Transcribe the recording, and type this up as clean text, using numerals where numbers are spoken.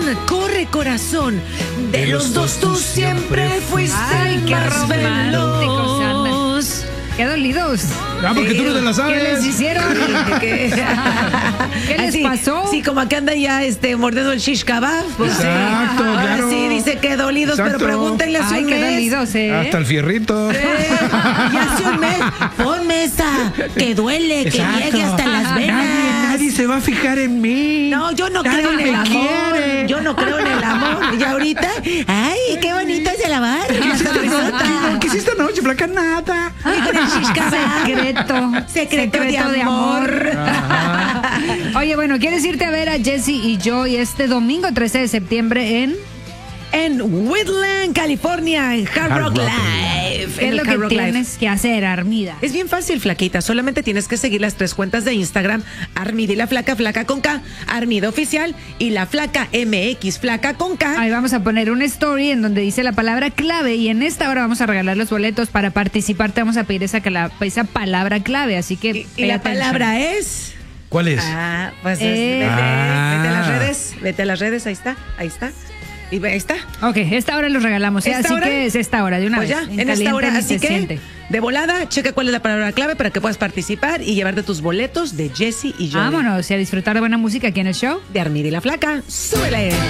corre corazón. De los dos tú siempre fuiste Ay, qué más románticos se andan. veloz. Qué dolidos. Ah, porque tú no te la sabes. ¿Qué les hicieron? ¿Qué ¿Qué les pasó? Sí, como que anda ya mordiendo el shish kebab. Pues, Exacto, Ahora claro. sí, dice que dolidos, Exacto. pero pregúntenle a su Ay, qué mes. dolidos, Hasta el fierrito. Ya hace un mes. Ponme esa que duele, que llegue hasta las venas. Nadie se va a fijar en mí. No, yo no Nadie creo en el me amor. quiere. Yo no creo en el amor. Y ahorita, ay, qué bonito es el amor. ¿Qué es esta noche? Flaca, nada. Secreto de amor. Oye, bueno, ¿quieres irte a ver a Jesse y Joy este domingo 13 de septiembre En Woodland, California, en Hard Rock Live. ¿Qué es lo que tienes que hacer, Armida? Es bien fácil, flaquita. Solamente tienes que seguir las 3 cuentas de Instagram: Armida y la Flaca, Flaca con K, Armida Oficial, y la Flaca MX, Flaca con K. Ahí vamos a poner una story en donde dice la palabra clave y en esta hora vamos a regalar los boletos. Para participar te vamos a pedir esa palabra clave, así que Y la palabra es... ¿Cuál es? Pues vete a las redes. Vete a las redes, ahí está. Y ahí está. Ok, esta hora los regalamos, ¿sí? ¿Esta Así hora? que es esta hora, de una Pues vez. ya, en esta hora. Así que, siente. de volada, checa cuál es la palabra clave para que puedas participar y llevarte tus boletos de Jesse y Joy. Vámonos y a disfrutar de buena música aquí en el show. De Armida y la Flaca. ¡Súbele!